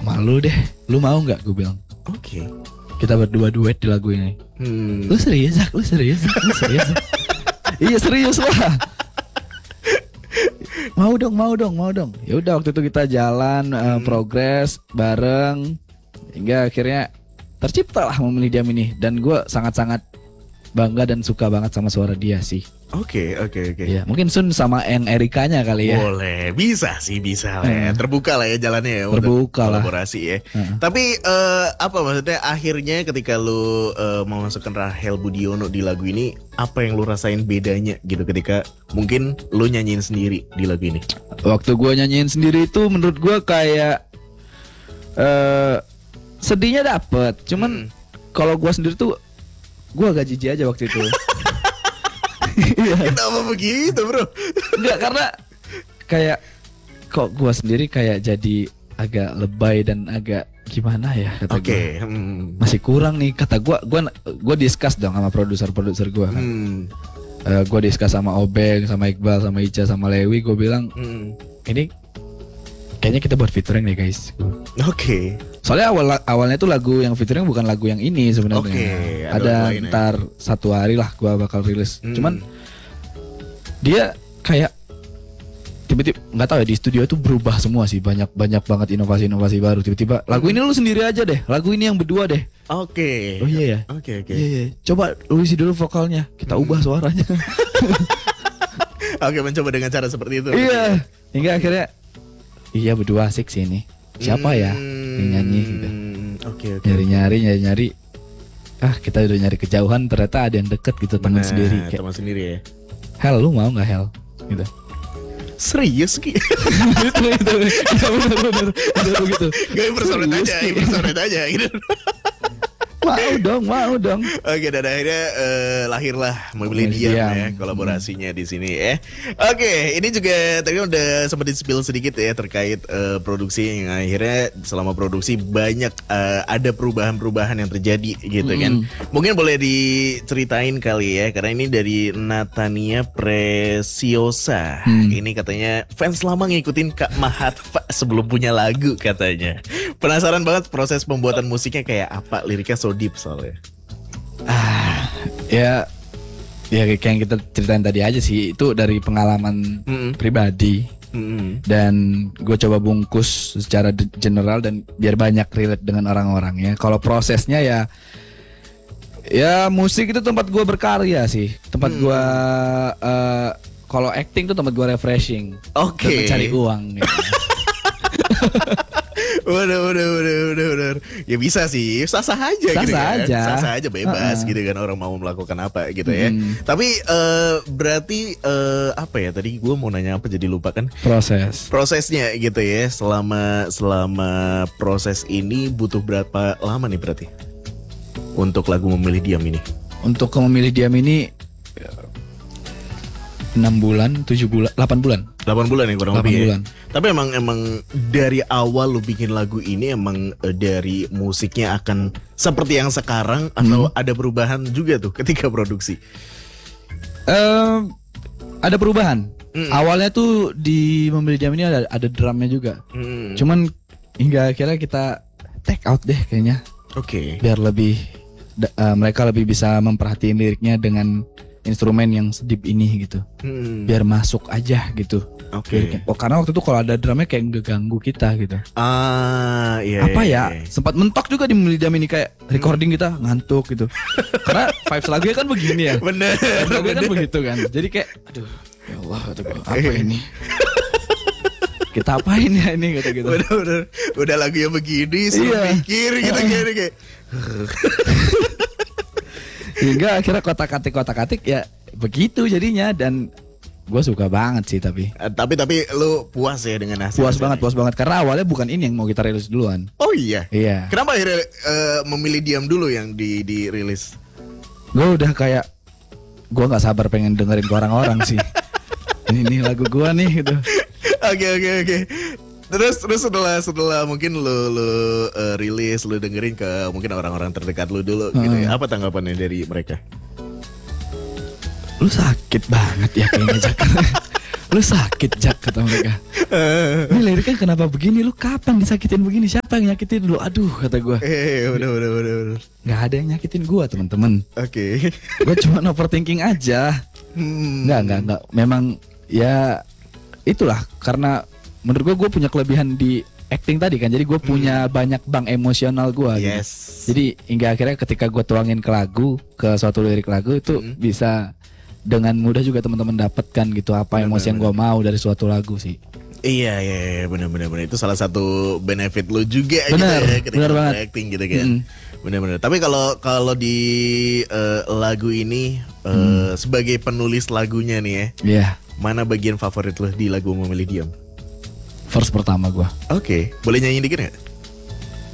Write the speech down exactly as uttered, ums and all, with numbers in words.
sama lu deh, lu mau nggak? Gue bilang. Oke. Okay. Kita berdua duet di lagu ini. Hmm. Lu serius Zak? Lu serius Zak? Lu serius Zak? Iya serius lah. Mau dong, mau dong, mau dong. Ya udah waktu itu kita jalan uh, progres bareng hingga akhirnya terciptalah Memilih Diam ini. Dan gue sangat-sangat bangga dan suka banget sama suara dia sih. Oke, oke, oke. Ya, mungkin Sun sama Eng Erikanya kali ya. Boleh, bisa sih, bisa lah ya. Hmm. Terbuka lah ya jalannya ya. Terbuka untuk lah. kolaborasi ya. Hmm. Tapi uh, apa maksudnya akhirnya ketika lu uh, memasukkan Rahel Budiono di lagu ini, apa yang lu rasain bedanya gitu ketika mungkin lu nyanyiin sendiri di lagu ini? Waktu gue nyanyiin sendiri itu menurut gue kayak uh, sedihnya dapet. Cuman hmm. kalau gue sendiri tuh gue agak jijik aja waktu itu. Kenapa begitu bro? Enggak, karena kayak kok gue sendiri kayak jadi agak lebay dan agak gimana ya kata Oke. Okay. gue. Hmm. Masih kurang nih kata gue. Gue gue discuss dong sama produser-produser gue kan. Hmm. Uh, gue discuss sama Obeng, sama Iqbal, sama Ica, sama Lewi. Gue bilang hmm. ini kayaknya kita buat featuring nih guys. Oke. Okay. Soalnya awal awalnya tuh lagu yang featuring bukan lagu yang ini sebenarnya. Oke. Okay, ada ntar ya. Satu hari lah gue bakal rilis. Hmm. Cuman dia kayak tiba-tiba nggak tahu ya di studio tuh berubah semua sih, banyak banyak banget inovasi-inovasi baru. Tiba-tiba lagu ini lu sendiri aja deh, lagu ini yang berdua deh. Oke. Okay. Oh iya ya. Oke okay, oke. Okay. Iya, iya. Coba lu isi dulu vokalnya, kita hmm. ubah suaranya. Oke, mencoba dengan cara seperti itu. Iya. Hingga akhirnya iya berdua asik sih ini. Siapa hmm. ya yang nyanyi gitu. Oke okay, oke. Okay. Nyari-nyari nyari-nyari. Ah kita udah nyari kejauhan, ternyata ada yang deket gitu, teman sendiri. Kayak teman sendiri ya. Hel, lu mau nggak Hel? Gitu. Serius Ki? Itu itu. Ya benar benar. Benar begitu. Gak impersonate aja, impersonate aja gitu. Mau dong, mau dong. Oke, dan akhirnya uh, lahirlah Memilih Diam ya, kolaborasinya hmm. di sini ya. Oke, ini juga tadi udah sempat di-spill sedikit ya terkait uh, produksi yang akhirnya selama produksi banyak uh, ada perubahan-perubahan yang terjadi gitu hmm. kan. Mungkin boleh diceritain kali ya, karena ini dari Natania Preciosa. Hmm. Ini katanya fans lama ngikutin Kak Mahatma sebelum punya lagu katanya. Penasaran banget proses pembuatan musiknya kayak apa, liriknya so deep soalnya. Ah, ya, ya kayak yang kita ceritain tadi aja sih, itu dari pengalaman mm-mm. pribadi. Mm-mm. Dan gue coba bungkus secara general dan biar banyak relate dengan orang-orang ya. Kalau prosesnya ya, ya musik itu tempat gue berkarya sih, tempat mm. gue. Uh, kalau acting tuh tempat gue refreshing. Oke. Okay. Dan mencari uang. Gitu. Waduh, waduh, waduh, waduh, waduh. Ya bisa sih, sah-sah aja sah-sah gitu kan. aja. Sah-sah aja bebas uh-uh. gitu kan, orang mau melakukan apa gitu ya. Hmm. Tapi uh, berarti uh, apa ya tadi gue mau nanya apa jadi lupa kan? Proses. Prosesnya gitu ya. Selama selama proses ini butuh berapa lama nih berarti? Untuk lagu Memilih Diam ini. Untuk Memilih Diam ini enam bulan, tujuh bulan, delapan bulan. delapan bulan ya kurang lebih bulan. Ya. Tapi emang emang dari awal lu bikin lagu ini emang uh, dari musiknya akan seperti yang sekarang atau hmm. ada perubahan juga tuh ketika produksi? Uh, ada perubahan. Hmm. Awalnya tuh di Memilih Diam ini ada ada drumnya juga. Hmm. Cuman hingga akhirnya kita take out deh kayaknya. Oke. Okay. Biar lebih uh, mereka lebih bisa memperhatiin liriknya dengan instrumen yang sedip ini gitu, hmm. biar masuk aja gitu. Oke. Okay. Oh, karena waktu itu kalau ada drumnya kayak ngeganggu kita gitu. Ah, iya. Apa iya, ya? Iya. Sempat mentok juga di Memilih Diam ini kayak recording kita ngantuk gitu. Karena vibes lagunya kan begini ya. Bener. Lagunya kan begitu kan. Jadi kayak, aduh, ya Allah, aduh, apa ini? Kita apain ya ini gitu-gitu. Udah, udah, udah lagunya begini, suruh iya. mikir gitu-gitu kayak. Hingga akhirnya kotak-katik kotak-katik ya begitu jadinya, dan gue suka banget sih tapi. Uh, tapi tapi lu puas ya dengan hasil? Puas banget, puas banget karena awalnya bukan ini yang mau kita rilis duluan. Oh iya. Iya. Kenapa akhirnya uh, Memilih Diam dulu yang di dirilis? Gue udah kayak gue nggak sabar pengen dengerin ke orang-orang sih. Ini nih lagu gue nih gitu. Oke oke oke. Terus terus setelah setelah mungkin lu lu uh, rilis, lu dengerin ke mungkin orang-orang terdekat lu dulu hmm. gitu ya. Apa tanggapannya dari mereka? Lu sakit banget ya kayaknya Jakarta. Lu sakit Jak, kata mereka. Ini liriknya kenapa begini? Lu kapan disakitin begini? Siapa yang nyakitin lu? Aduh, kata gue. Eh, udah, udah, udah, udah. Gak ada yang nyakitin gue, teman-teman. Oke. Okay. Gue cuma overthinking aja. Hmm. Nggak, nggak, nggak. Memang ya itulah karena menurut gue gue punya kelebihan di acting tadi kan, jadi gue punya hmm. banyak bank emosional gue. Yes. Gitu. Jadi hingga akhirnya ketika gue tuangin ke lagu, ke suatu lirik lagu itu hmm. bisa dengan mudah juga teman-teman dapatkan gitu apa bener, emosi bener, yang gue mau dari suatu lagu sih. Iya, iya, iya, benar-benar itu salah satu benefit lo juga bener, gitu ya ketika bener banget. acting gitu kan. Hmm. Benar-benar. Tapi kalau kalau di uh, lagu ini uh, hmm. sebagai penulis lagunya nih ya, yeah. mana bagian favorit lo di lagu Memilih Diam? Verse pertama gue. Oke, okay. Boleh nyanyi dikit nggak?